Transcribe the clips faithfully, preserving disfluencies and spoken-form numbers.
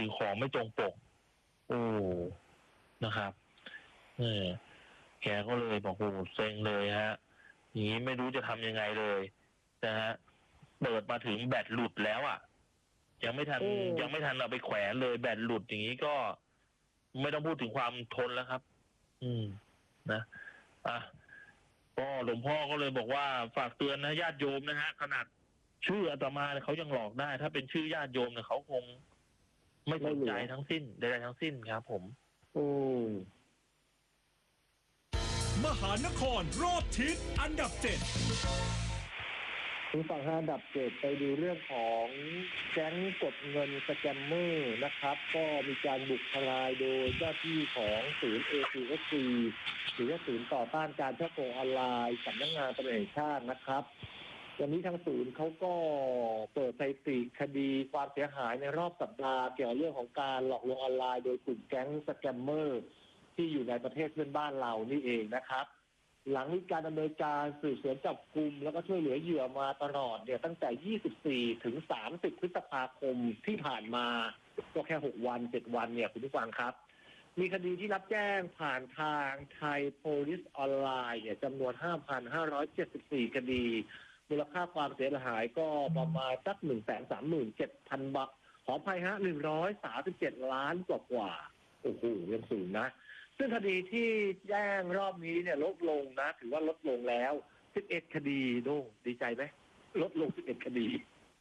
อของไม่ตรงปกโอ้นะครับเออแกก็เลยบอกโอ้เซ็งเลยฮะอย่างนี้ไม่รู้จะทำยังไงเลยนะฮะเปิดมาถึงแบตหลุดแล้วอ่ะยังไม่ทันยังไม่ทันเอาไปแขวนเลยแบตหลุดอย่างนี้ก็ไม่ต้องพูดถึงความทนแล้วครับอืมนะอ่ะก็หลวงพ่อก็เลยบอกว่าฝากเตือนนะญาติโยมนะฮะขนาดชื่ออาตมาเขายังหลอกได้ถ้าเป็นชื่อญาติโยมเนี่ยเขาคงไม่สนใจทั้งสิ้นใดๆทั้งสิ้นครับผมโอ้มหานครรอบทิศอันดับเจ็ดคุณฝั่งอันดับเจ็ดไปดูเรื่องของแก๊งกดเงินสแกมเมอร์นะครับก็มีการบุกทลายโดยเจ้าที่ของศูนย์ เอ ซี เอส ซี หรือว่าศูนย์ต่อต้านการช่อโกงออนไลน์สำนักงานตำรวจแห่งชาตินะครับวันนี้ทางศูนย์เขาก็เปิดสถิติคดีความเสียหายในรอบสัปดาห์เกี่ยวกับเรื่องของการหลอกลวงออนไลน์โดยกลุ่มแก๊งสแกมเมอร์ที่อยู่ในประเทศเพื่อนบ้านเรานี่เองนะครับหลังมีการดำเนินการสืบสวนจับกุมแล้วก็ช่วยเหลือเหยื่อมาตลอดเนี่ยตั้งแต่ยี่สิบสี่ถึงสามสิบพฤษภาคมที่ผ่านมาก็แค่หกวันเจ็ดวันเนี่ยคุณผู้ฟังครับมีคดีที่รับแจ้งผ่านทางไทยโพลิสออนไลน์เนี่ยจำนวน ห้าพันห้าร้อยเจ็ดสิบสี่ คดีมูลค่าความเสียหายก็ประมาณสัก หนึ่งแสนสามหมื่นเจ็ดพัน บาทขออภัยฮะหนึ่งร้อยสามสิบเจ็ดล้านกว่ากว่าโอ้โหยังสูงนะซึ่งคดีที่แจ้งรอบนี้เนี่ยลดลงนะถือว่าลดลงแล้วสิบเอ็ดคดีโด่งดีใจไหมลดลงสิบเอ็ดคดี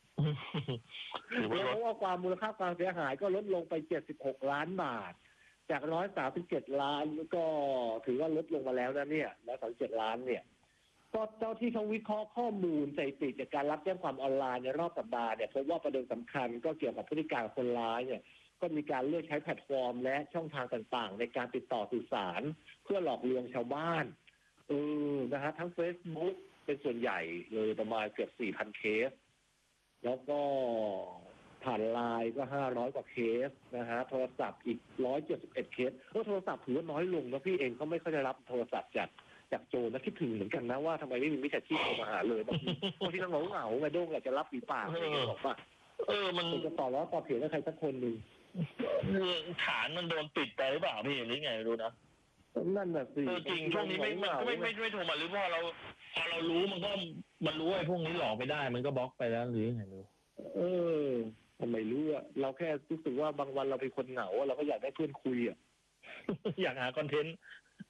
แล้วว่าความมูลค่าความเสียหายก็ลดลงไปเจ็ดสิบหกล้านบาทจากหนึ่งร้อยสามสิบเจ็ดล้านก็ถือว่าลดลงมาแล้วนะเนี่ยหนึ่งร้อยสามสิบเจ็ดล้านเนี่ยก็เจ้าที่เขาวิเคราะห์ข้อมูลสถิติจากการรับแจ้งความออนไลน์ในรอบสัปดาห์เนี่ยพบว่าประเด็นสำคัญก็เกี่ยวกับพฤติการคนร้ายเนี่ยก็มีการเลือกใช้แพลตฟอร์มและช่องทางต่างๆในการติดต่อสื่อสารเพื่อหลอกลวงชาวบ้านเออนะฮะทั้ง Facebook เป็นส่วนใหญ่เลยประมาณเกือบ สี่พัน เคสแล้วก็ผ่านไลน์ก็ห้าร้อยกว่าเคสนะฮะโทรศัพท์อีกหนึ่งร้อยเจ็ดสิบเอ็ดเคสเออโทรศัพท์ถือว่าน้อยลงนะพี่เองก็ไม่ค่อยได้รับโทรศัพท์จากจากโจรนะคิดถึงเหมือนกันนะว่าทำไมไม่มีมิจฉาชีพโทรมาหาเลยบางทีบางทีเราเหงาๆไงโด้งอยากจะรับฝีปากอะไรอย่างเงี้ยบอกว่าเออมันจะต่อล้อต่อเถียงกับใครสักคนหนึ่งฐานมันโดนปิดไปหรือเปล่าพี่หรือไงไม่รู้นะนั่นน่ะสิจริงช่วงนี้ไม่ไม่ไม่ไม่โทรมาหรือพอเราพอเรารู้มันก็มันรู้ไอ้พวกนี้หลอกไม่ได้มันก็บล็อกไปแล้วหรือไงไม่รู้เออทำไมรู้อะเราแค่รู้สึกว่าบางวันเราเป็นคนเหงาเราก็อยากได้เพื่อนคุยอะอยากหาคอนเทนต์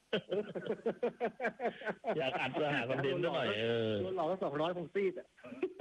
อยากอัดหาคอนเทนต์หน่อยเออโดนหลอกก็สองร้อยคงซีดอะ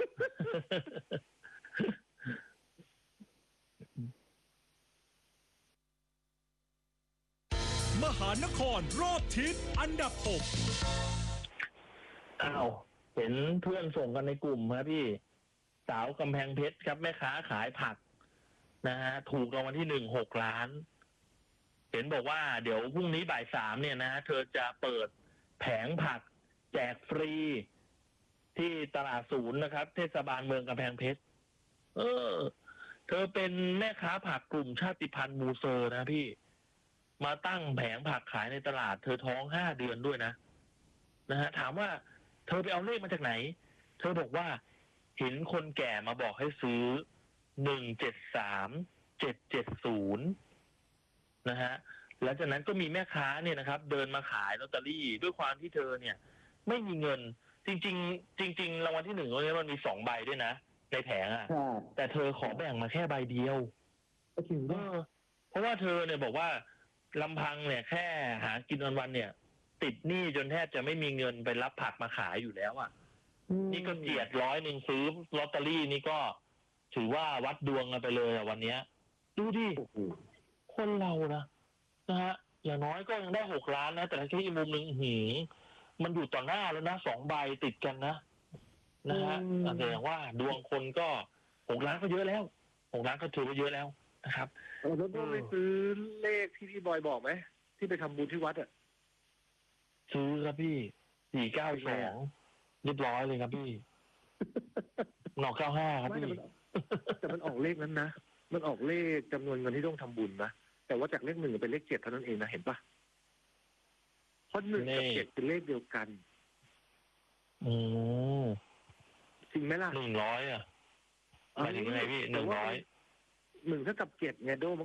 มหานครรอบทิศอันดับหกอ้าวเห็นเพื่อนส่งกันในกลุ่มครับพี่สาวกำแพงเพชรครับแม่ค้าขายผักนะฮะถูกรางวัลที่หนึ่งหกล้านเห็นบอกว่าเดี๋ยวพรุ่งนี้บ่ายสามเนี่ยนะเธอจะเปิดแผงผักแจกฟรีที่ตลาดศูนย์นะครับเทศบาลเมืองกำแพงเพชรเออเธอเป็นแม่ค้าผักกลุ่มชาติพันธุ์มูเซอร์นะพี่มาตั้งแผงผักขายในตลาดเธอท้องห้าเดือนด้วยนะนะฮะถามว่าเธอไปเอาเลขมาจากไหนเธอบอกว่าเห็นคนแก่มาบอกให้ซื้อหนึ่งเจ็ดสามเจ็ดเจ็ดศูนย์นะฮะหลังจากนั้นก็มีแม่ค้าเนี่ยนะครับเดินมาขายลอตเตอรี่ด้วยความที่เธอเนี่ยไม่มีเงินจริงๆจริงๆรางวัลที่หนึ่งเนี่ยมันมีสองใบด้วยนะในแผงอ่ะแต่เธอขอแบ่งมาแค่ใบเดียวถึงก็เพราะว่าเธอเนี่ยบอกว่าลำพังเนี่ยแค่หากินวันๆเนี่ยติดหนี้จนแทบจะไม่มีเงินไปรับผักมาขายอยู่แล้วอ่ะนี่ก็เจียดร้อยหนึ่งซื้อลอตเตอรี่นี่ก็ถือว่าวัดดวงกันไปเลยอ่ะวันเนี้ยดูดิคนเรานะนะฮะอย่างน้อยก็ยังได้หกล้านนะแต่แค่อีกมุมหนึ่งหืมมันอยู่ต่อหน้าแล้วนะสองใบติดกันนะนะฮะแสดงว่าดวงคนก็หกล้านก็เยอะแล้วหกล้านก็ถือว่าเยอะแล้วนะครับแล้วก็ไปซื้อเลขที่พี่บอยบอกไหมที่ไปทำบุญที่วัดอ่ะซื้อครับพี่สี่เก้าสองเรียบร้อยเลยครับพี่หนอกเก้าห้าครับพี่แต่มันออกเลขนั้นนะมันออกเลขจำนวนเงินที่ต้องทำบุญนะแต่ว่าจากเลขหนึ่งเป็นเลขเจ็ดเท่านั้นเองนะเห็นปะเพราะหนึ่งกับเจ็ดเป็นเลขเดียวกันอืมจริงไหมล่ะหนึ่งร้อยอ่ะหมายถึงไงพี่หนึ่งร้อยหนึ่งเท่ากับเจ็ดไงโด